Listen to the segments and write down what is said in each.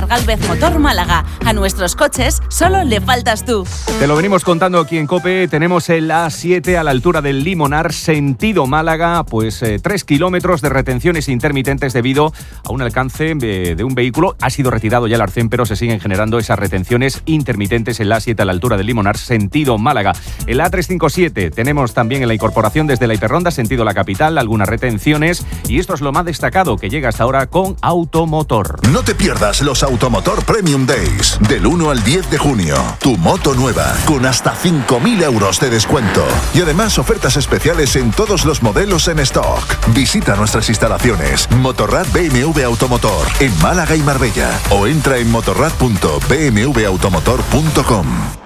Gálvez Motor Málaga. A nuestros coches solo le faltas tú. Te lo venimos contando aquí en COPE. Tenemos el A7 a la altura del Limonar, sentido Málaga, pues 3 kilómetros de retenciones intermitentes debido a un alcance de un vehículo. Ha sido retirado ya el arcén, pero se siguen generando esas retenciones intermitentes en la A7 a la altura del Limonar, sentido Málaga. El A357 tenemos también en la incorporación desde la Hiperronda, sentido la capital, algunas retenciones, y esto es lo más destacado que llega hasta ahora con Automotor. No te pierdas los Automotor Premium Days del 1 al 10 de junio. Tu moto nueva con hasta 5.000 euros de descuento y además ofertas especiales en todos los modelos en stock. Visita nuestras instalaciones Motorrad BMW Automotor en Málaga y Marbella o entra en motorrad.bmwautomotor.com.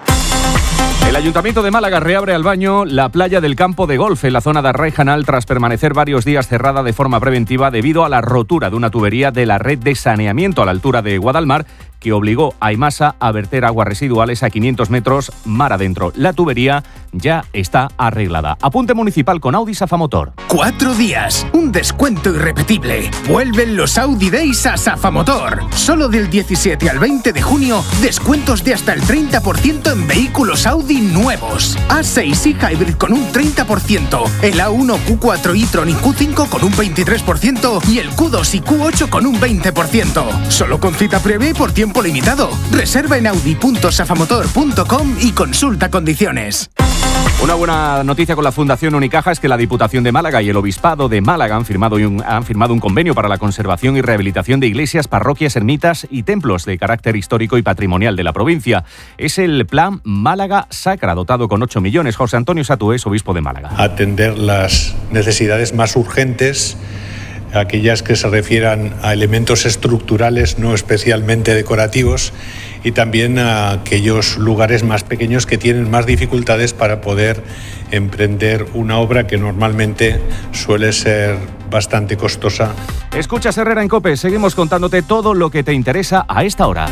El Ayuntamiento de Málaga reabre al baño la playa del campo de golf en la zona de Arraijanal tras permanecer varios días cerrada de forma preventiva debido a la rotura de una tubería de la red de saneamiento a la altura de Guadalmar, que obligó a Aimasa a verter aguas residuales a 500 metros mar adentro. La tubería ya está arreglada. Apunte municipal con Audi Safamotor. 4 días, un descuento irrepetible. Vuelven los Audi Days a Safamotor. Solo del 17 al 20 de junio, descuentos de hasta el 30% en vehículos Audi nuevos. A6 y Hybrid con un 30%, el A1, Q4 e-tron y Q5 con un 23% y el Q2 y Q8 con un 20%. Solo con cita previa y por tiempo limitado. Reserva en audi.safamotor.com y consulta condiciones. Una buena noticia con la Fundación Unicaja es que la Diputación de Málaga y el Obispado de Málaga han firmado un convenio para la conservación y rehabilitación de iglesias, parroquias, ermitas y templos de carácter histórico y patrimonial de la provincia. Es el Plan Málaga Sacra, dotado con 8 millones. José Antonio Satués, obispo de Málaga. Atender las necesidades más urgentes, aquellas que se refieran a elementos estructurales no especialmente decorativos, y también a aquellos lugares más pequeños que tienen más dificultades para poder emprender una obra que normalmente suele ser bastante costosa. Escuchas Herrera en COPE, seguimos contándote todo lo que te interesa a esta hora.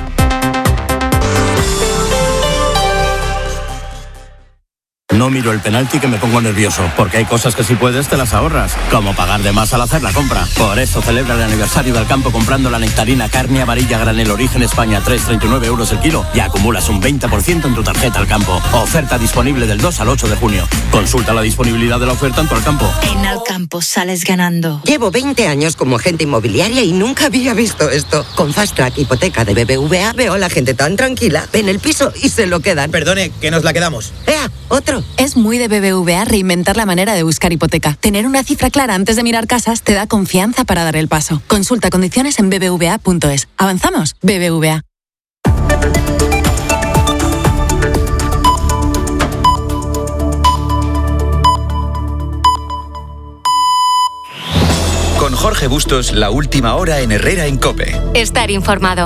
No miro el penalti que me pongo nervioso, porque hay cosas que si puedes te las ahorras, como pagar de más al hacer la compra. Por eso celebra el aniversario del campo comprando la nectarina carne amarilla granel Origen España 3,39 € el kilo y acumulas un 20% en tu tarjeta al campo. Oferta disponible del 2 al 8 de junio. Consulta la disponibilidad de la oferta en tu Alcampo. En Alcampo sales ganando. Llevo 20 años como agente inmobiliaria y nunca había visto esto. Con Fast Track Hipoteca de BBVA veo a la gente tan tranquila. Ven el piso y se lo quedan. Perdone, que nos la quedamos. ¡Ea! ¡Otro! Es muy de BBVA reinventar la manera de buscar hipoteca. Tener una cifra clara antes de mirar casas te da confianza para dar el paso. Consulta condiciones en bbva.es. ¿Avanzamos? BBVA. Con Jorge Bustos, la última hora en Herrera en COPE. Estar informado.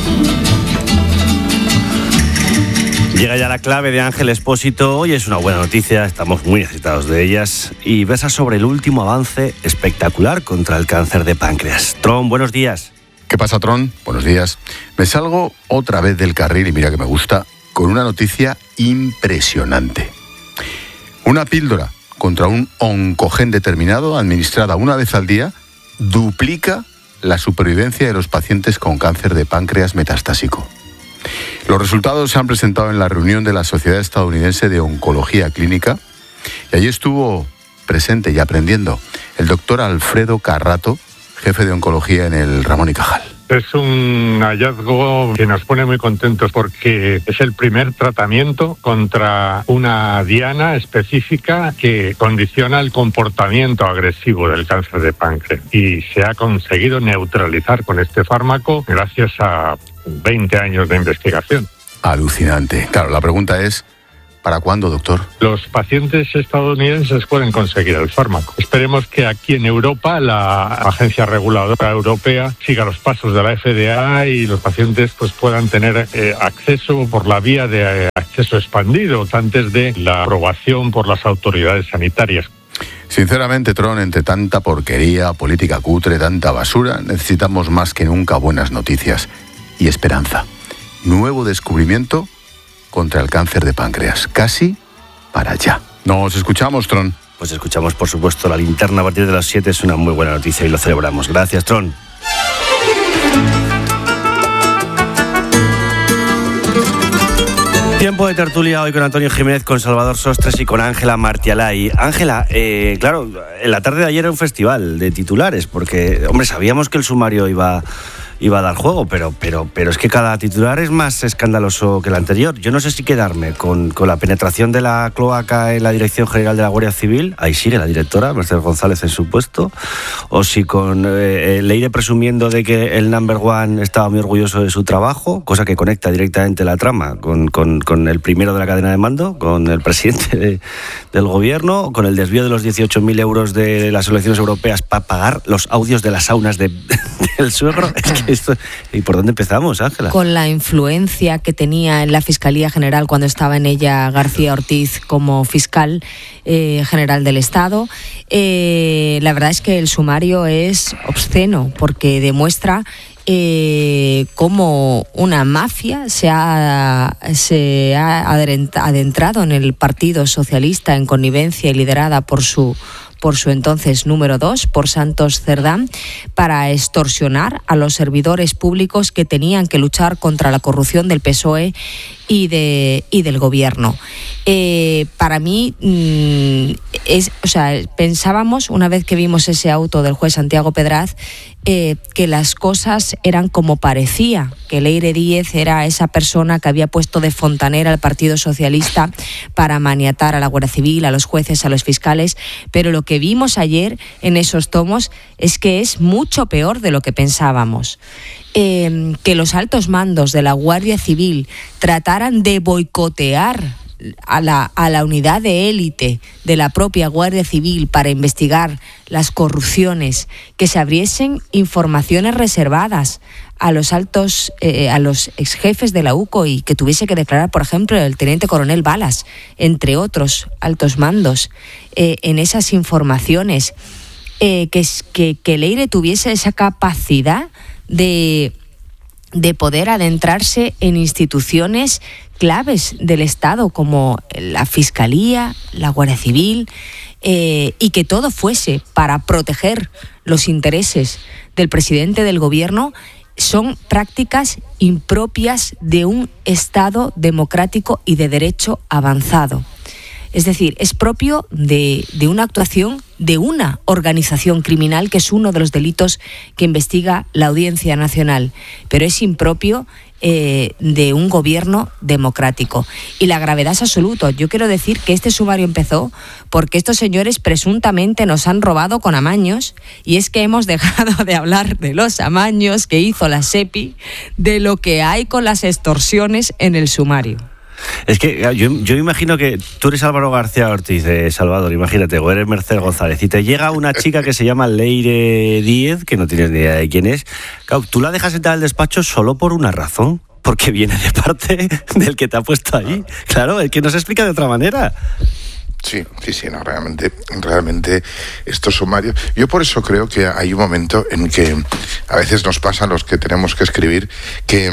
Llega ya la clave de Ángel Expósito. Hoy es una buena noticia, estamos muy necesitados de ellas. Y versa sobre el último avance espectacular contra el cáncer de páncreas. Tron, buenos días. ¿Qué pasa, Tron? Buenos días. Me salgo otra vez del carril, y mira que me gusta, con una noticia impresionante. Una píldora contra un oncogen determinado, administrada una vez al día, duplica la supervivencia de los pacientes con cáncer de páncreas metastásico. Los resultados se han presentado en la reunión de la Sociedad Estadounidense de Oncología Clínica y allí estuvo presente y aprendiendo el doctor Alfredo Carrato, jefe de oncología en el Ramón y Cajal. Es un hallazgo que nos pone muy contentos porque es el primer tratamiento contra una diana específica que condiciona el comportamiento agresivo del cáncer de páncreas y se ha conseguido neutralizar con este fármaco gracias a 20 años de investigación. Alucinante. Claro, la pregunta es, ¿para cuándo, doctor? Los pacientes estadounidenses pueden conseguir el fármaco. Esperemos que aquí en Europa la Agencia Reguladora Europea siga los pasos de la FDA y los pacientes pues puedan tener acceso por la vía de acceso expandido antes de la aprobación por las autoridades sanitarias. Sinceramente, Tron, entre tanta porquería, política cutre, tanta basura, necesitamos más que nunca buenas noticias y esperanza. Nuevo descubrimiento contra el cáncer de páncreas. Casi para allá. Nos escuchamos, Tron. Pues escuchamos, por supuesto, la linterna a partir de las 7. Es una muy buena noticia y lo celebramos. Gracias, Tron. Tiempo de tertulia hoy con Antonio Jiménez, con Salvador Sostres y con Ángela Martialay. Ángela, claro, en la tarde de ayer era un festival de titulares, porque, hombre, sabíamos que el sumario iba a dar juego, pero es que cada titular es más escandaloso que el anterior. Yo no sé si quedarme con la penetración de la cloaca en la Dirección General de la Guardia Civil, ahí sigue la directora, Mercedes González, en su puesto, o si con Leire presumiendo de que el number one estaba muy orgulloso de su trabajo, cosa que conecta directamente la trama con el primero de la cadena de mando, con el presidente del gobierno, con el desvío de los 18.000 euros de las elecciones europeas para pagar los audios de las saunas del suegro. Es que ¿y por dónde empezamos, Ángela? Con la influencia que tenía en la Fiscalía General cuando estaba en ella García Ortiz como fiscal general del Estado. La verdad es que el sumario es obsceno porque demuestra cómo una mafia se ha adentrado en el Partido Socialista en connivencia y liderada por su entonces número 2, por Santos Cerdán, para extorsionar a los servidores públicos que tenían que luchar contra la corrupción del PSOE y del gobierno. Para mí, pensábamos, una vez que vimos ese auto del juez Santiago Pedraz, que las cosas eran como parecía, que Leire Díez era esa persona que había puesto de fontanera al Partido Socialista para maniatar a la Guardia Civil, a los jueces, a los fiscales, pero lo que vimos ayer en esos tomos es que es mucho peor de lo que pensábamos. Que los altos mandos de la Guardia Civil trataran de boicotear a la unidad de élite de la propia Guardia Civil para investigar las corrupciones, que se abriesen informaciones reservadas a los exjefes de la UCO y que tuviese que declarar, por ejemplo, el teniente coronel Balas, entre otros altos mandos, en esas informaciones, que Leire tuviese esa capacidad de poder adentrarse en instituciones claves del Estado como la Fiscalía, la Guardia Civil, y que todo fuese para proteger los intereses del presidente del gobierno, son prácticas impropias de un Estado democrático y de derecho avanzado. Es decir, es propio de una actuación de una organización criminal, que es uno de los delitos que investiga la Audiencia Nacional, pero es impropio de un gobierno democrático. Y la gravedad es absoluta. Yo quiero decir que este sumario empezó porque estos señores presuntamente nos han robado con amaños, y es que hemos dejado de hablar de los amaños que hizo la SEPI, de lo que hay con las extorsiones en el sumario. Es que yo imagino que tú eres Álvaro García Ortiz, Salvador, imagínate, o eres Mercedes González, y te llega una chica que se llama Leire Díez, que no tienes ni idea de quién es. Claro, tú la dejas entrar al despacho solo por una razón, porque viene de parte del que te ha puesto ahí. Claro, es que no se explica de otra manera. Sí, no, realmente estos sumarios. Yo por eso creo que hay un momento en que a veces nos pasa a los que tenemos que escribir que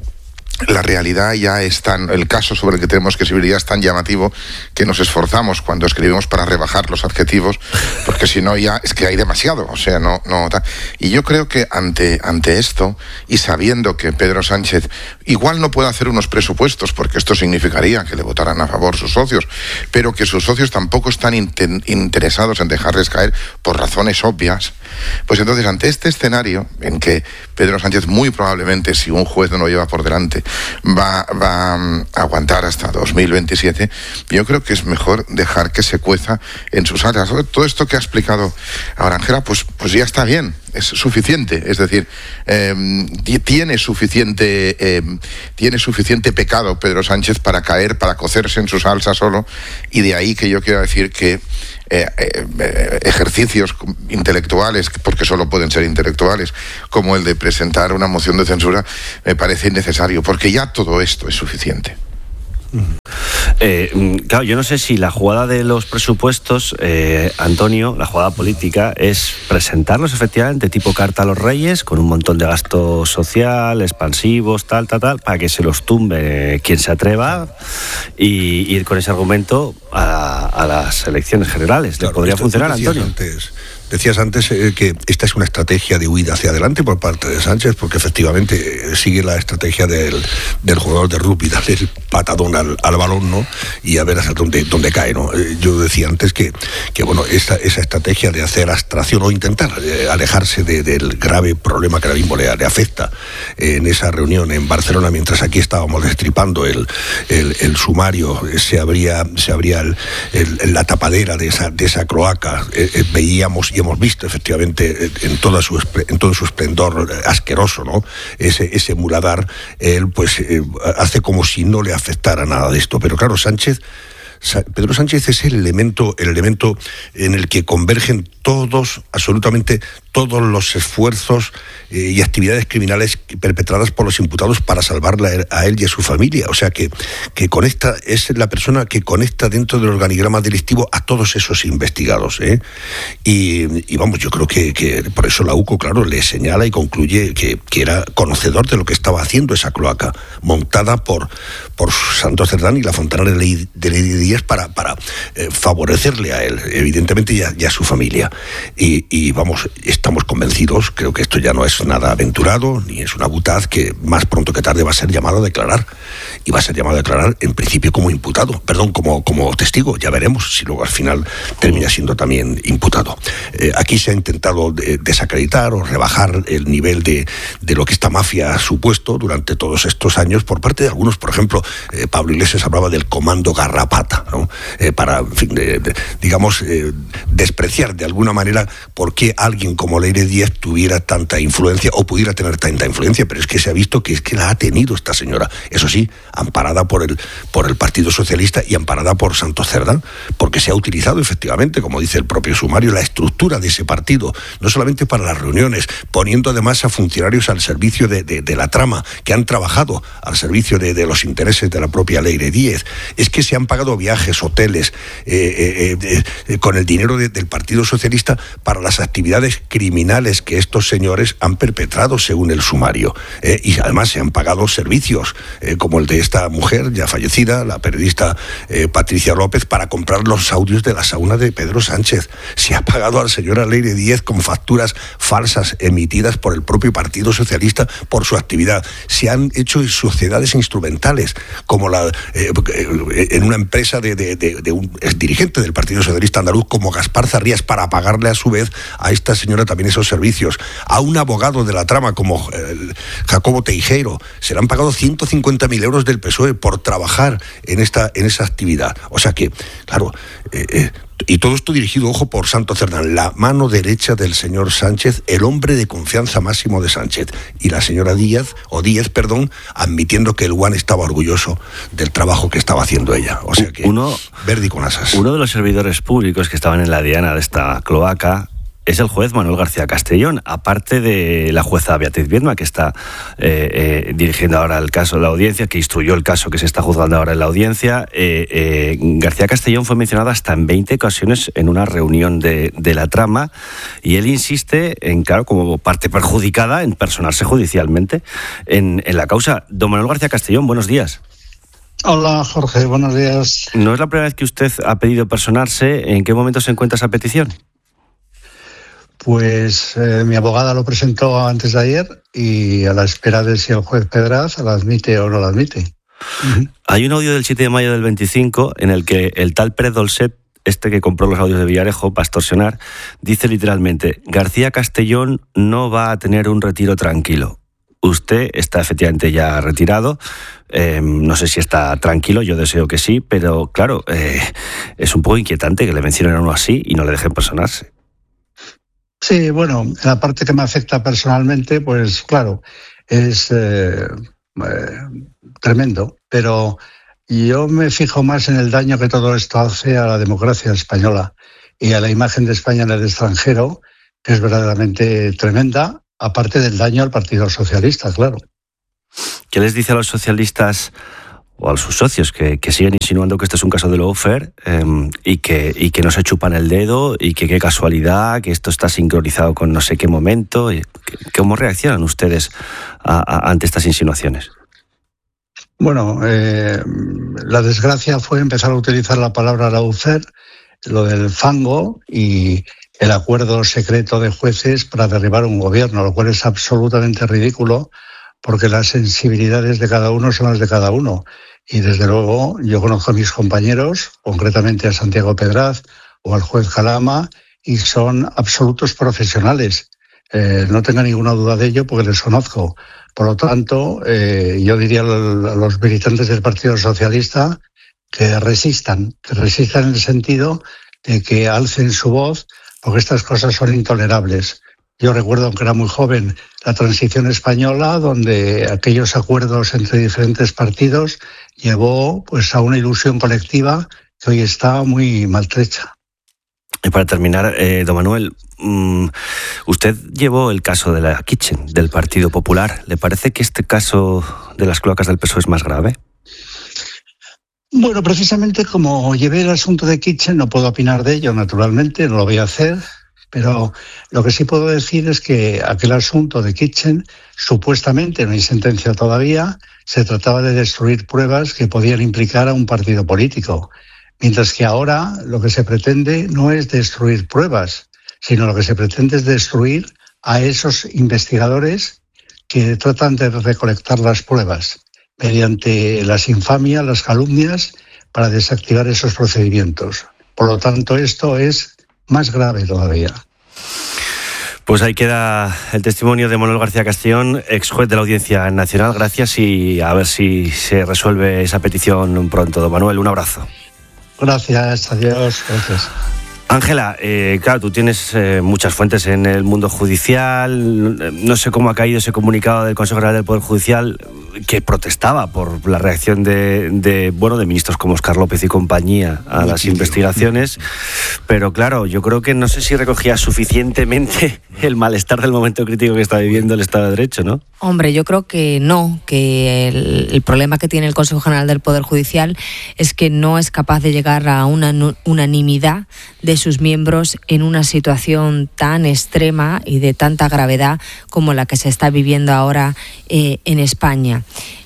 la realidad ya es tan, el caso sobre el que tenemos que escribir ya es tan llamativo que nos esforzamos cuando escribimos para rebajar los adjetivos, porque si no ya es que hay demasiado, o sea, no. Y yo creo que ante esto, y sabiendo que Pedro Sánchez igual no puede hacer unos presupuestos, porque esto significaría que le votaran a favor sus socios, pero que sus socios tampoco están interesados en dejarles caer por razones obvias, pues entonces ante este escenario en que Pedro Sánchez muy probablemente, si un juez no lo lleva por delante, va a aguantar hasta 2027, yo creo que es mejor dejar que se cueza en sus áreas. Todo esto que ha explicado ahora Ángela, pues ya está bien, es suficiente, es decir, tiene suficiente pecado Pedro Sánchez para caer, para cocerse en su salsa solo, y de ahí que yo quiero decir que ejercicios intelectuales, porque solo pueden ser intelectuales, como el de presentar una moción de censura, me parece innecesario, porque ya todo esto es suficiente. Claro, yo no sé si la jugada de los presupuestos, Antonio, la jugada política, es presentarlos efectivamente tipo carta a los reyes, con un montón de gasto social, expansivos, tal, para que se los tumbe quien se atreva, y ir con ese argumento a las elecciones generales. Claro, ¿le podría funcionar, Antonio? Decías antes que esta es una estrategia de huida hacia adelante por parte de Sánchez, porque efectivamente sigue la estrategia del jugador de rugby, darle patadón al balón, ¿no? Y a ver hasta dónde cae, ¿no? Yo decía antes que bueno, esa estrategia de hacer abstracción o intentar alejarse del grave problema que ahora mismo le afecta en esa reunión en Barcelona, mientras aquí estábamos destripando el sumario, se abría la tapadera de esa cloaca, veíamos y hemos visto efectivamente en todo su esplendor asqueroso, ¿no? Ese muladar, él pues hace como si no le afectara nada de esto, pero claro, Pedro Sánchez es el elemento en el que convergen absolutamente todos los esfuerzos y actividades criminales perpetradas por los imputados para salvarle a él y a su familia. O sea que conecta, es la persona que conecta dentro del organigrama delictivo a todos esos investigados, ¿eh? Y vamos, yo creo que por eso la UCO, claro, le señala y concluye que era conocedor de lo que estaba haciendo esa cloaca, montada por Santos Cerdán y la Fontanera de Lady Díaz para favorecerle a él, evidentemente, y a su familia. Y vamos, estamos convencidos, creo que esto ya no es nada aventurado, ni es una butad, que más pronto que tarde va a ser llamado a declarar. Y va a ser llamado a declarar en principio como como testigo. Ya veremos si luego al final termina siendo también imputado. Aquí se ha intentado desacreditar o rebajar el nivel de lo que esta mafia ha supuesto durante todos estos años por parte de algunos. Por ejemplo, Pablo Iglesias hablaba del comando Garrapata, ¿no? Para, en fin, digamos, despreciar de alguna manera por qué alguien como Leire Díaz tuviera tanta influencia o pudiera tener tanta influencia, pero es que se ha visto que la ha tenido esta señora, eso sí, amparada por el Partido Socialista y amparada por Santos Cerdán, porque se ha utilizado efectivamente, como dice el propio sumario, la estructura de ese partido, no solamente para las reuniones, poniendo además a funcionarios al servicio de la trama, que han trabajado al servicio de los intereses de la propia Leire Díaz. Es que se han pagado viajes, hoteles, con el dinero del Partido Socialista para las actividades criminales que estos señores han perpetrado, según el sumario. Y además se han pagado servicios, como el de esta mujer ya fallecida, la periodista Patricia López, para comprar los audios de la sauna de Pedro Sánchez. Se ha pagado a la señora Leire Díaz con facturas falsas emitidas por el propio Partido Socialista por su actividad. Se han hecho sociedades instrumentales, como en una empresa de un exdirigente del Partido Socialista andaluz como Gaspar Zarrías, para pagarle a su vez a esta señora también esos servicios. A un abogado de la trama como Jacobo Teijeiro se le han pagado 150.000 euros del PSOE por trabajar en esa actividad. O sea que, claro, y todo esto dirigido, ojo, por Santos Cerdán, la mano derecha del señor Sánchez, el hombre de confianza máximo de Sánchez, y la señora Díaz, admitiendo que el Guan estaba orgulloso del trabajo que estaba haciendo ella. O sea que, verde con asas. Uno de los servidores públicos que estaban en la diana de esta cloaca es el juez Manuel García Castellón, aparte de la jueza Beatriz Viedma, que está dirigiendo ahora el caso de la audiencia, que instruyó el caso que se está juzgando ahora en la audiencia. García Castellón fue mencionado hasta en 20 ocasiones en una reunión de la trama, y él insiste en, claro, como parte perjudicada, en personarse judicialmente en la causa. Don Manuel García Castellón, buenos días. Hola, Jorge, buenos días. ¿No es la primera vez que usted ha pedido personarse? ¿En qué momento se encuentra esa petición? Pues mi abogada lo presentó antes de ayer y a la espera de si el juez Pedraz la admite o no la admite. Hay un audio del 7 de mayo del 25 en el que el tal Pérez Dolcet, que compró los audios de Villarejo para extorsionar, dice literalmente: García Castellón no va a tener un retiro tranquilo. Usted está efectivamente ya retirado, no sé si está tranquilo, yo deseo que sí, pero claro, es un poco inquietante que le mencionen a uno así y no le dejen personarse. Sí, bueno, la parte que me afecta personalmente, pues claro, es tremendo, pero yo me fijo más en el daño que todo esto hace a la democracia española y a la imagen de España en el extranjero, que es verdaderamente tremenda, aparte del daño al Partido Socialista, claro. ¿Qué les dice a los socialistas o a sus socios que siguen insinuando que este es un caso de lawfare y que no se chupan el dedo y que qué casualidad, que esto está sincronizado con no sé qué momento? ¿Cómo reaccionan ustedes ante estas insinuaciones? Bueno, la desgracia fue empezar a utilizar la palabra lawfare, lo del fango y el acuerdo secreto de jueces para derribar un gobierno, lo cual es absolutamente ridículo, porque las sensibilidades de cada uno son las de cada uno. Y desde luego yo conozco a mis compañeros, concretamente a Santiago Pedraz o al juez Jalama, y son absolutos profesionales. No tenga ninguna duda de ello porque les conozco. Por lo tanto, yo diría a los militantes del Partido Socialista que resistan en el sentido de que alcen su voz, porque estas cosas son intolerables. Yo recuerdo, aunque era muy joven, la transición española, donde aquellos acuerdos entre diferentes partidos llevó pues a una ilusión colectiva que hoy está muy maltrecha. Y para terminar, don Manuel, usted llevó el caso de la Kitchen, del Partido Popular. ¿Le parece que este caso de las cloacas del PSOE es más grave? Bueno, precisamente como llevé el asunto de Kitchen, no puedo opinar de ello, naturalmente, no lo voy a hacer, pero lo que sí puedo decir es que aquel asunto de Kitchen, supuestamente, no hay sentencia todavía, se trataba de destruir pruebas que podían implicar a un partido político, mientras que ahora lo que se pretende no es destruir pruebas, sino lo que se pretende es destruir a esos investigadores que tratan de recolectar las pruebas mediante las infamias, las calumnias, para desactivar esos procedimientos. Por lo tanto, esto es más grave todavía. Pues ahí queda el testimonio de Manuel García Castellón, ex juez de la Audiencia Nacional. Gracias y a ver si se resuelve esa petición pronto. Don Manuel, un abrazo. Gracias, adiós, gracias. Ángela, claro, tú tienes muchas fuentes en el mundo judicial. No sé cómo ha caído ese comunicado del Consejo General del Poder Judicial que protestaba por la reacción de ministros como Óscar López y compañía a las investigaciones. Pero claro, yo creo que no sé si recogía suficientemente el malestar del momento crítico que está viviendo el Estado de Derecho, ¿no? Hombre, yo creo que no, que el problema que tiene el Consejo General del Poder Judicial es que no es capaz de llegar a una unanimidad de sus miembros en una situación tan extrema y de tanta gravedad como la que se está viviendo ahora en España.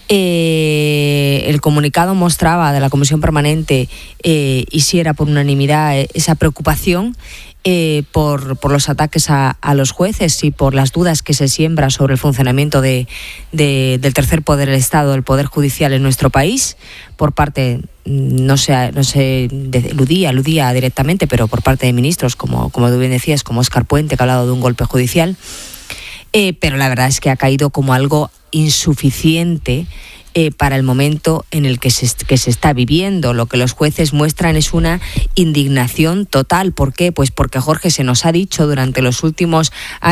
El comunicado mostraba de la Comisión Permanente, y si era por unanimidad, esa preocupación por los ataques a los jueces y por las dudas que se siembra sobre el funcionamiento del tercer poder del Estado, del Poder Judicial en nuestro país, por parte, no sé, aludía directamente, pero por parte de ministros, como tú bien decías, como Óscar Puente, que ha hablado de un golpe judicial. Pero la verdad es que ha caído como algo insuficiente para el momento en el que se está viviendo. Lo que los jueces muestran es una indignación total. ¿Por qué? Pues porque, Jorge, se nos ha dicho durante los últimos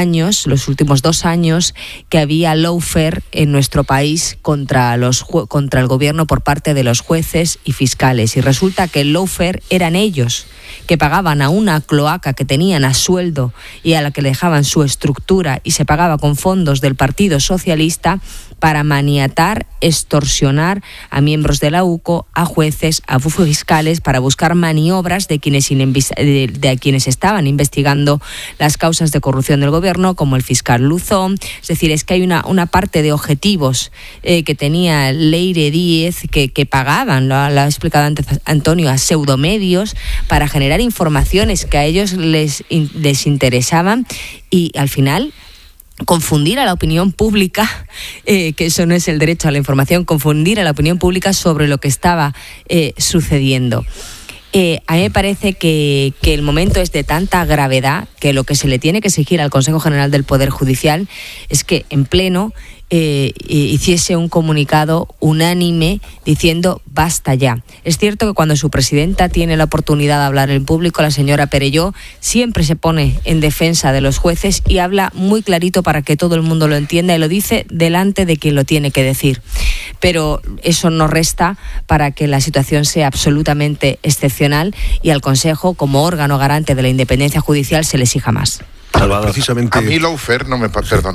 2 años, que había lawfare en nuestro país contra el gobierno por parte de los jueces y fiscales. Y resulta que el lawfare eran ellos, que pagaban a una cloaca que tenían a sueldo y a la que le dejaban su estructura, y se pagaba con fondos del Partido Socialista, para maniatar, extorsionar a miembros de la UCO, a jueces, a fiscales, para buscar maniobras de quienes estaban investigando las causas de corrupción del gobierno, como el fiscal Luzón. Es decir, es que hay una parte de objetivos que tenía Leire Díez que pagaban, lo ha explicado antes Antonio, a pseudomedios para generar informaciones que a ellos les interesaban, y al final confundir a la opinión pública, que eso no es el derecho a la información, confundir a la opinión pública sobre lo que estaba sucediendo. A mí me parece que el momento es de tanta gravedad que lo que se le tiene que exigir al Consejo General del Poder Judicial es que en pleno hiciese un comunicado unánime diciendo basta ya. Es cierto que cuando su presidenta tiene la oportunidad de hablar en público, la señora Perelló siempre se pone en defensa de los jueces y habla muy clarito para que todo el mundo lo entienda, y lo dice delante de quien lo tiene que decir. Pero eso no resta para que la situación sea absolutamente excepcional y al Consejo, como órgano garante de la independencia judicial, se le exija más. Salvador. Precisamente... A mí lawfare no me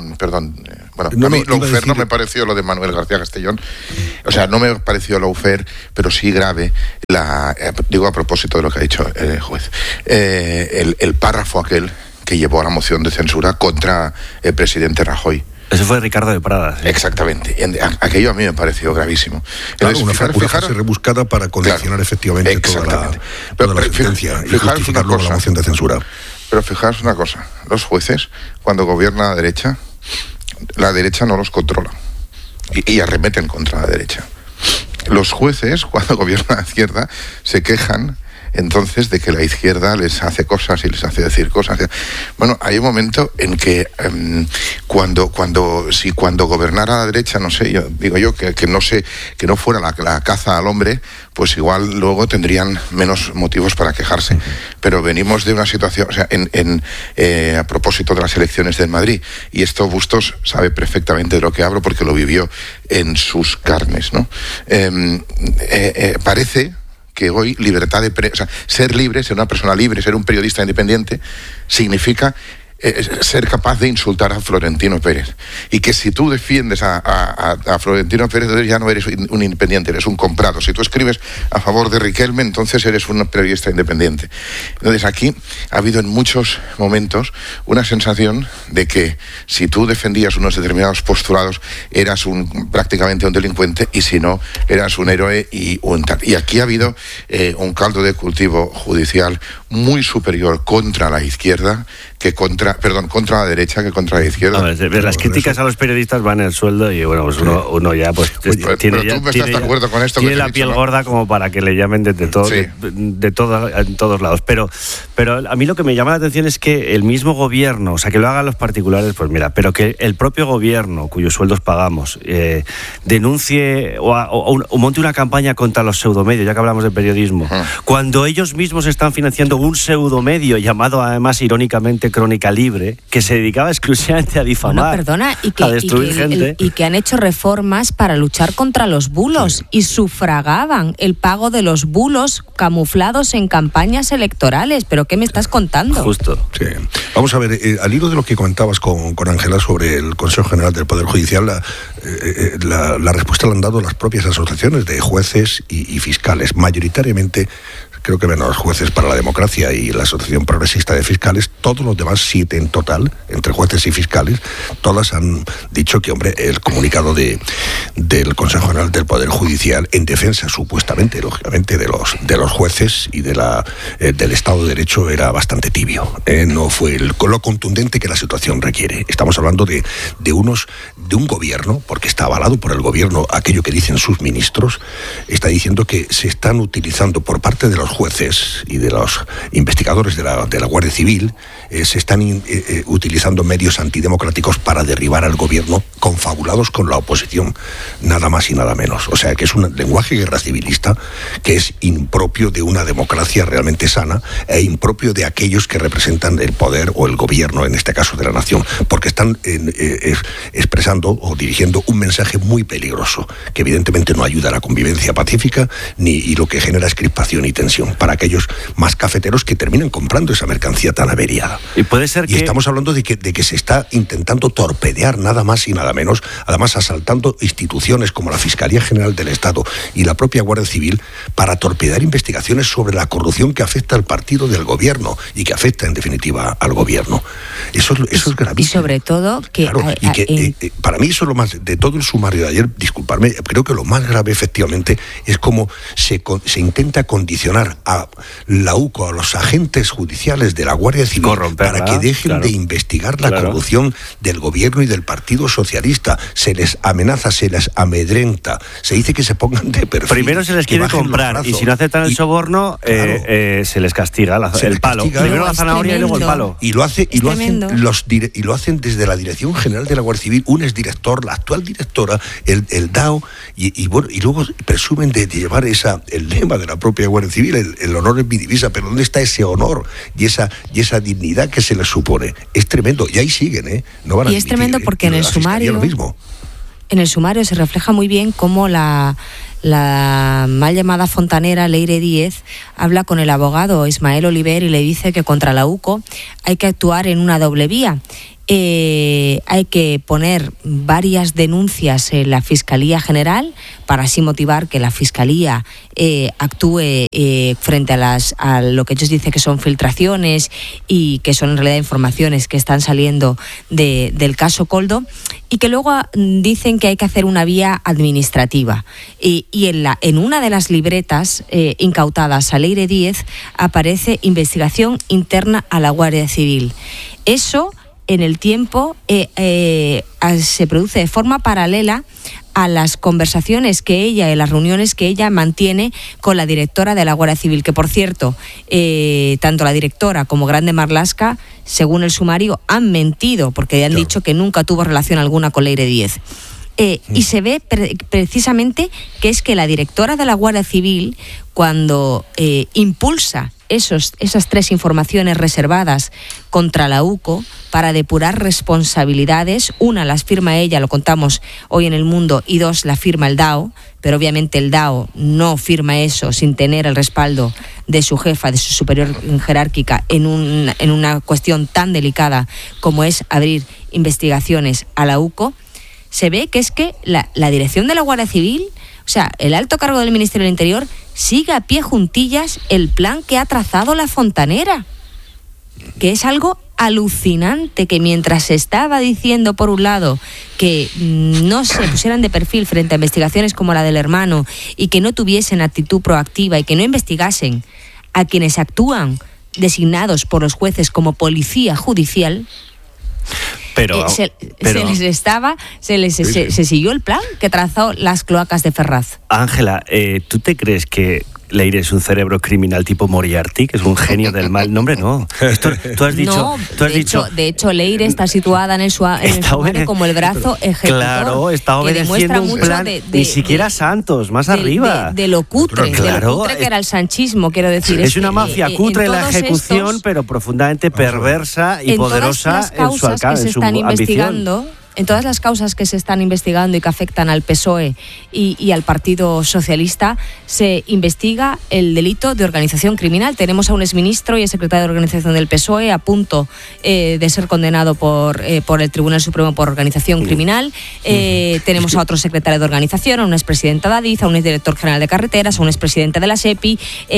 pareció lo de Manuel García Castellón. O sea, no me pareció lawfare, pero sí grave, digo a propósito de lo que ha dicho el juez, el párrafo aquel que llevó a la moción de censura contra el presidente Rajoy. Eso fue Ricardo de Prada. ¿Sí? Exactamente. Aquello a mí me pareció gravísimo. Claro, una frase rebuscada para condicionar efectivamente toda la sentencia y justificar luego la moción de censura. Pero fijaros una cosa, los jueces, cuando gobierna la derecha no los controla y arremeten contra la derecha. los jueces, cuando gobierna la izquierda, se quejan entonces de que la izquierda les hace cosas y les hace decir cosas. Bueno, hay un momento en que cuando gobernara la derecha, no sé, que no fuera la caza al hombre, pues igual luego tendrían menos motivos para quejarse. Pero venimos de una situación, o sea, a propósito de las elecciones de Madrid, y esto Bustos sabe perfectamente de lo que hablo porque lo vivió en sus carnes, ¿no? Parece que hoy libertad de prensa, o sea, ser libre, ser una persona libre, ser un periodista independiente, significa ser capaz de insultar a Florentino Pérez. Y que si tú defiendes a Florentino Pérez, entonces ya no eres un independiente, eres un comprado. Si tú escribes a favor de Riquelme, entonces eres un periodista independiente. Entonces aquí ha habido en muchos momentos una sensación de que si tú defendías unos determinados postulados, eras prácticamente un delincuente, y si no, eras un héroe y un tal. Y aquí ha habido un caldo de cultivo judicial muy superior contra la izquierda contra la derecha que contra la izquierda. Las críticas a los periodistas van el sueldo y bueno, pues uno ya pues tiene la piel gorda como para que le llamen de todo, sí, de todo en todos lados. Pero a mí lo que me llama la atención es que el mismo gobierno, o sea, que lo hagan los particulares, pues mira, pero que el propio gobierno, cuyos sueldos pagamos, denuncie o monte una campaña contra los pseudomedios, ya que hablamos de periodismo, cuando ellos mismos están financiando un pseudomedio llamado además irónicamente Crónica Libre, que se dedicaba exclusivamente a difamar, a destruir gente. Y que han hecho reformas para luchar contra los bulos, y sufragaban el pago de los bulos camuflados en campañas electorales. ¿Pero qué me estás contando? Justo. Sí. Vamos a ver, al hilo de lo que comentabas con Ángela sobre el Consejo General del Poder Judicial, la respuesta la han dado las propias asociaciones de jueces y fiscales, mayoritariamente. Creo que menos jueces para la democracia y la Asociación Progresista de Fiscales, todos los demás 7 en total, entre jueces y fiscales, todas han dicho que, hombre, el comunicado del Consejo General del Poder Judicial en defensa, supuestamente, lógicamente, de los jueces y del Estado de Derecho era bastante tibio. No fue lo contundente que la situación requiere. Estamos hablando de un gobierno, porque está avalado por el gobierno aquello que dicen sus ministros, está diciendo que se están utilizando por parte de los jueces y de los investigadores de la Guardia Civil, se están utilizando medios antidemocráticos para derribar al gobierno, confabulados con la oposición, nada más y nada menos. O sea, que es un lenguaje guerra civilista que es impropio de una democracia realmente sana e impropio de aquellos que representan el poder o el gobierno, en este caso de la nación, porque están expresando o dirigiendo un mensaje muy peligroso, que evidentemente no ayuda a la convivencia pacífica y lo que genera es crispación y tensión para aquellos más cafeteros que terminan comprando esa mercancía tan averiada. Y puede ser que... estamos hablando de que se está intentando torpedear nada más y nada menos, además asaltando instituciones como la Fiscalía General del Estado y la propia Guardia Civil para torpedear investigaciones sobre la corrupción que afecta al partido del gobierno y que afecta en definitiva al gobierno. Eso es gravísimo. Y sobre todo que... Claro, para mí eso es lo más... De todo el sumario de ayer, disculparme, creo que lo más grave efectivamente es cómo se intenta condicionar a la UCO, a los agentes judiciales de la Guardia Civil, para que dejen de investigar la corrupción del gobierno y del Partido Socialista. Se les amenaza, se les amedrenta, se dice que se pongan de perfil. Primero se les quiere comprar y si no aceptan el soborno, se les castiga el palo. Primero la zanahoria y luego el palo. Y lo hacen desde la Dirección General de la Guardia Civil, un exdirector, la actual directora, el DAO, y luego presumen de llevar el lema de la propia Guardia Civil, el honor es mi divisa, pero ¿dónde está ese honor y esa dignidad que se les supone? Es tremendo, y ahí siguen, no van a y es tremendo porque en el sumario se refleja muy bien cómo la mal llamada fontanera Leire Díez habla con el abogado Ismael Oliver y le dice que contra la UCO hay que actuar en una doble vía. Hay que poner varias denuncias en la Fiscalía General para así motivar que la Fiscalía actúe frente a lo que ellos dicen que son filtraciones y que son en realidad informaciones que están saliendo del caso Koldo, y que luego dicen que hay que hacer una vía administrativa. Y en una de las libretas incautadas a Leire Díez aparece investigación interna a la Guardia Civil. Eso en el tiempo se produce de forma paralela a las conversaciones que ella y las reuniones que ella mantiene con la directora de la Guardia Civil, que por cierto, tanto la directora como Grande Marlaska, según el sumario, han mentido porque han dicho que nunca tuvo relación alguna con Leire Díez. Y se ve precisamente que es que la directora de la Guardia Civil, cuando impulsa esas 3 informaciones reservadas contra la UCO para depurar responsabilidades, una las firma ella, lo contamos hoy en El Mundo, y 2 la firma el DAO, pero obviamente el DAO no firma eso sin tener el respaldo de su jefa, de su superior jerárquica, en una cuestión tan delicada como es abrir investigaciones a la UCO. Se ve que es que la dirección de la Guardia Civil, o sea, el alto cargo del Ministerio del Interior, sigue a pie juntillas el plan que ha trazado la Fontanera, que es algo alucinante, que mientras se estaba diciendo, por un lado, que no se pusieran de perfil frente a investigaciones como la del hermano y que no tuviesen actitud proactiva y que no investigasen a quienes actúan designados por los jueces como policía judicial, se siguió el plan que trazó las cloacas de Ferraz. Ángela, ¿tú te crees que Leire es un cerebro criminal tipo Moriarty, que es un genio del mal? No, hombre, no. Tú has dicho... De hecho, Leire está situada en el sumario como el brazo ejecutor. Claro, está obedeciendo un plan, ni siquiera Santos, más arriba. De lo cutre, que era el sanchismo, quiero decir. Es una mafia cutre en la ejecución, pero profundamente perversa y poderosa en su alcance, en su ambición. En todas las causas que se están investigando y que afectan al PSOE y al Partido Socialista, se investiga el delito de organización criminal. Tenemos a un exministro y exsecretario de organización del PSOE a punto de ser condenado por el Tribunal Supremo por organización criminal. Tenemos a otro secretario de organización, a una expresidenta de Adif, a un exdirector general de carreteras, a un expresidente de la SEPI,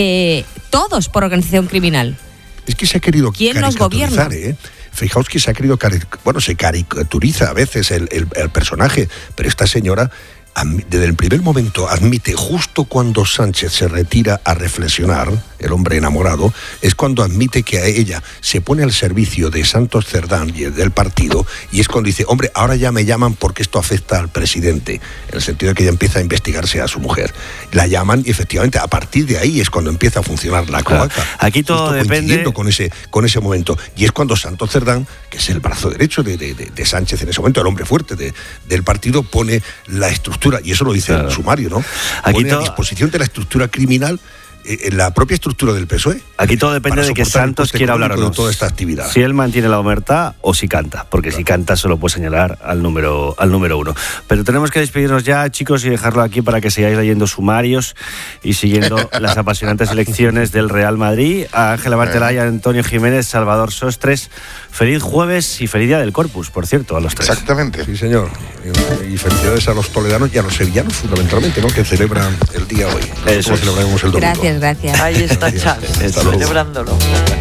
todos por organización criminal. Es que se ha querido ¿Quién nos gobierna? Fijaos que se ha querido, se caricaturiza a veces el personaje, pero esta señora desde el primer momento admite, justo cuando Sánchez se retira a reflexionar, el hombre enamorado, es cuando admite que a ella se pone al servicio de Santos Cerdán y del partido, y es cuando dice, hombre, ahora ya me llaman porque esto afecta al presidente, en el sentido de que ella empieza a investigarse a su mujer. La llaman y efectivamente a partir de ahí es cuando empieza a funcionar la cloaca. Aquí todo depende con ese momento, y es cuando Santos Cerdán, que es el brazo derecho de Sánchez en ese momento, el hombre fuerte del partido, pone la estructura, y eso lo dice el sumario, ¿no? Pone a disposición de la estructura criminal la propia estructura del PSOE. Aquí todo depende de que Santos quiera hablar o no. De toda esta actividad. Si él mantiene la omertá o si canta, porque si canta solo puede señalar al número 1. Pero tenemos que despedirnos ya, chicos, y dejarlo aquí para que sigáis leyendo sumarios y siguiendo las apasionantes elecciones del Real Madrid. A Ángela Bartelay, a Antonio Jiménez, Salvador Sostres, feliz jueves y feliz día del Corpus, por cierto, a los tres. Exactamente. Sí, señor. Y felicidades a los toledanos y a los sevillanos, fundamentalmente, ¿no?, que celebran el día hoy. Eso es. Celebramos el domingo. Gracias. Ahí está Charles, celebrándolo.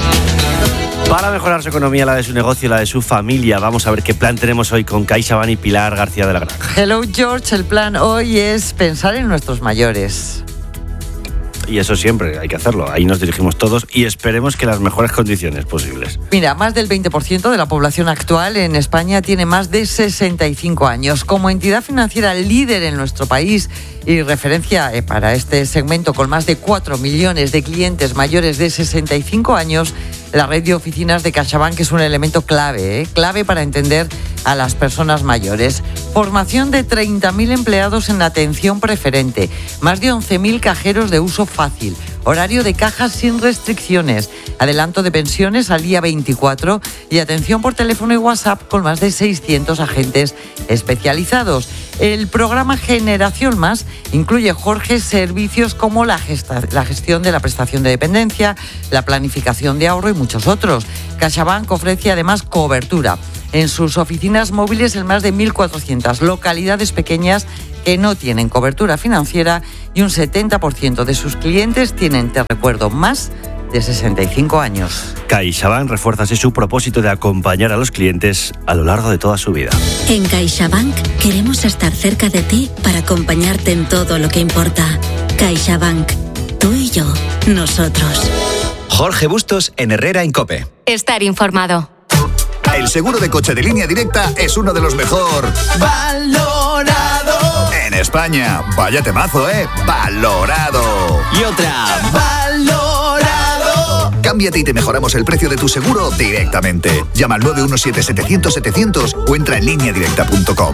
Para mejorar su economía, la de su negocio y la de su familia, vamos a ver qué plan tenemos hoy con CaixaBank y Pilar García de la Granja. Hello, George. El plan hoy es pensar en nuestros mayores. Y eso siempre hay que hacerlo, ahí nos dirigimos todos y esperemos que las mejores condiciones posibles. Mira, más del 20% de la población actual en España tiene más de 65 años. Como entidad financiera líder en nuestro país y referencia para este segmento con más de 4 millones de clientes mayores de 65 años, la red de oficinas de CaixaBank es un elemento clave para entender a las personas mayores. Formación de 30.000 empleados en atención preferente, más de 11.000 cajeros de uso fácil, horario de cajas sin restricciones, adelanto de pensiones al día 24 y atención por teléfono y WhatsApp con más de 600 agentes especializados. El programa Generación Más incluye, Jorge, servicios como la gestión de la prestación de dependencia, la planificación de ahorro y muchos otros. CaixaBank ofrece además cobertura en sus oficinas móviles en más de 1.400 localidades pequeñas que no tienen cobertura financiera y un 70% de sus clientes tienen, te recuerdo, más de 65 años. CaixaBank refuerza así su propósito de acompañar a los clientes a lo largo de toda su vida. En CaixaBank queremos estar cerca de ti para acompañarte en todo lo que importa. CaixaBank, tú y yo, nosotros. Jorge Bustos en Herrera en COPE. Estar informado. El seguro de coche de Línea Directa es uno de los mejor valorados en España. Vaya temazo, ¿eh? Valorado. Y otra. ¡Valorado! Cámbiate y te mejoramos el precio de tu seguro directamente. Llama al 917-700-700 o entra en lineadirecta.com.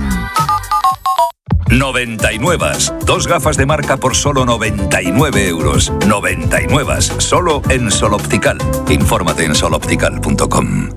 99. 2 gafas de marca por solo 99 euros. 99. Solo en Sol Optical. Infórmate en soloptical.com.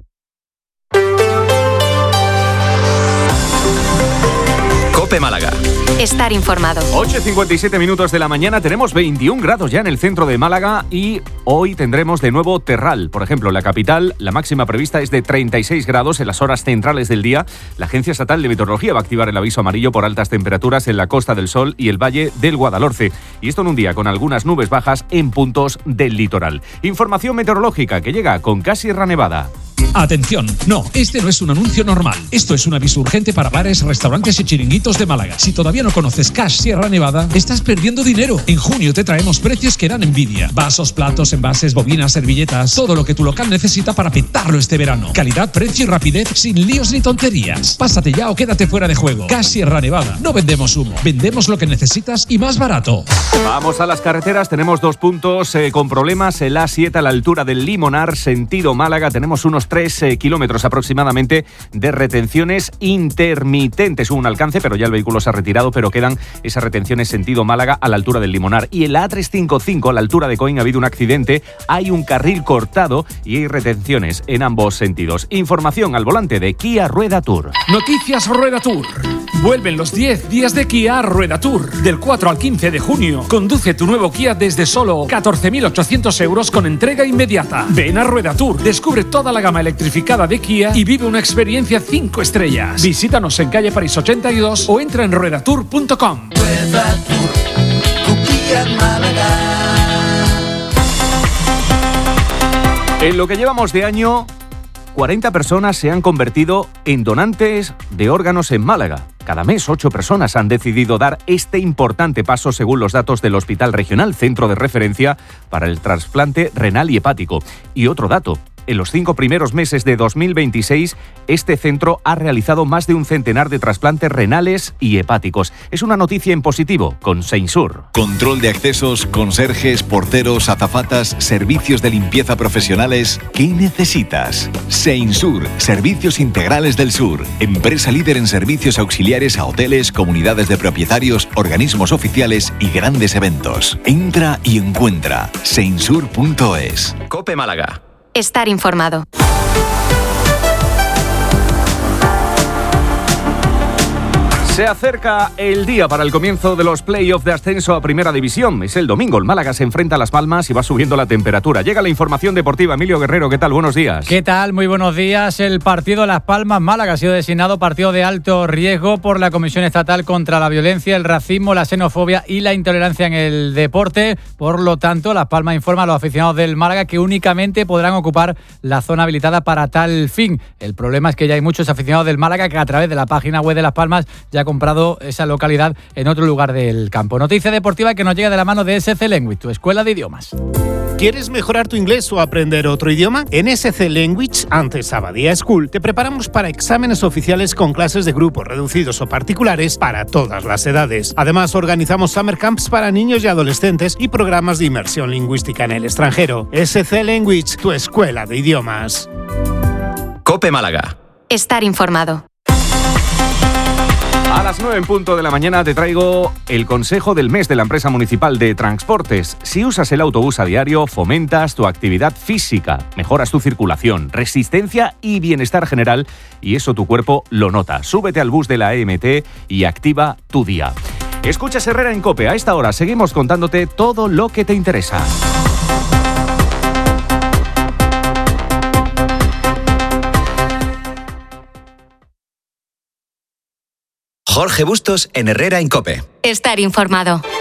COPE Málaga. Estar informado. 8:57 minutos de la mañana, tenemos 21 grados ya en el centro de Málaga y hoy tendremos de nuevo terral. Por ejemplo, en la capital, la máxima prevista es de 36 grados en las horas centrales del día. La Agencia Estatal de Meteorología va a activar el aviso amarillo por altas temperaturas en la Costa del Sol y el Valle del Guadalhorce. Y esto en un día con algunas nubes bajas en puntos del litoral. Información meteorológica que llega con Cash Sierra Nevada. Atención, no, este no es un anuncio normal. Esto es un aviso urgente para bares, restaurantes y chiringuitos de Málaga. Si todavía no conoces Cash Sierra Nevada, estás perdiendo dinero. En junio te traemos precios que dan envidia. Vasos, platos, envases, bobinas, servilletas, todo lo que tu local necesita para petarlo este verano. Calidad, precio y rapidez sin líos ni tonterías. Pásate ya o quédate fuera de juego. Cash Sierra Nevada. No vendemos humo, vendemos lo que necesitas y más barato. Vamos a las carreteras, tenemos 2 puntos con problemas. El A7 a la altura del Limonar, sentido Málaga, tenemos unos 3 kilómetros aproximadamente de retenciones intermitentes. Hubo un alcance, pero ya el vehículo se ha retirado, pero quedan esas retenciones sentido Málaga a la altura del Limonar. Y el A355 a la altura de Coín ha habido un accidente, hay un carril cortado y hay retenciones en ambos sentidos. Información al volante de Kia Rueda Tour. Noticias Rueda Tour. Vuelven los 10 días de Kia Rueda Tour. Del 4 al 15 de junio. Conduce tu nuevo Kia desde solo 14.800 euros con entrega inmediata. Ven a Rueda Tour, descubre toda la gama electrificada de Kia y vive una experiencia 5 estrellas. Visítanos en calle París 82 o entra en ruedatour.com. Rueda Tour, tu Kia Málaga. En lo que llevamos de año, 40 personas se han convertido en donantes de órganos en Málaga. Cada mes, 8 personas han decidido dar este importante paso según los datos del Hospital Regional, centro de referencia para el trasplante renal y hepático. Y otro dato. En los 5 primeros meses de 2026, este centro ha realizado más de un centenar de trasplantes renales y hepáticos. Es una noticia en positivo con Seinsur. Control de accesos, conserjes, porteros, azafatas, servicios de limpieza profesionales. ¿Qué necesitas? Seinsur, Servicios Integrales del Sur. Empresa líder en servicios auxiliares a hoteles, comunidades de propietarios, organismos oficiales y grandes eventos. Entra y encuentra seinsur.es. COPE Málaga. Estar informado. Se acerca el día para el comienzo de los playoffs de ascenso a Primera División. Es el domingo, el Málaga se enfrenta a Las Palmas y va subiendo la temperatura. Llega la información deportiva. Emilio Guerrero, ¿qué tal? Buenos días. ¿Qué tal? Muy buenos días. El partido Las Palmas-Málaga ha sido designado partido de alto riesgo por la Comisión Estatal contra la Violencia, el Racismo, la Xenofobia y la Intolerancia en el Deporte. Por lo tanto, Las Palmas informa a los aficionados del Málaga que únicamente podrán ocupar la zona habilitada para tal fin. El problema es que ya hay muchos aficionados del Málaga que a través de la página web de Las Palmas ya comprado esa localidad en otro lugar del campo. Noticia deportiva que nos llega de la mano de SC Language, tu escuela de idiomas. ¿Quieres mejorar tu inglés o aprender otro idioma? En SC Language, antes Abadía School, te preparamos para exámenes oficiales con clases de grupos reducidos o particulares para todas las edades. Además, organizamos summer camps para niños y adolescentes y programas de inmersión lingüística en el extranjero. SC Language, tu escuela de idiomas. COPE Málaga. Estar informado. A las 9 en punto de la mañana te traigo el consejo del mes de la empresa municipal de transportes. Si usas el autobús a diario, fomentas tu actividad física, mejoras tu circulación, resistencia y bienestar general, y eso tu cuerpo lo nota. Súbete al bus de la EMT y activa tu día. Escuchas Herrera en COPE. A esta hora seguimos contándote todo lo que te interesa. Jorge Bustos en Herrera en COPE. Estar informado.